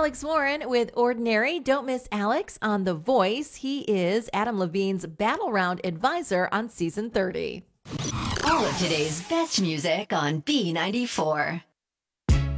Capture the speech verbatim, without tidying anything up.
Alex Warren with Ordinary. Don't miss Alex on The Voice. He is Adam Levine's Battle Round advisor on season thirty. All of today's best music on B ninety-four.